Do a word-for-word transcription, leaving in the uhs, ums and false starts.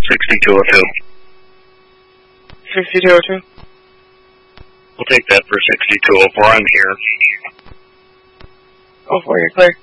sixty-two oh two. sixty-two oh two? We'll take that for sixty-two oh four. I'm here. Oh four, you're clear.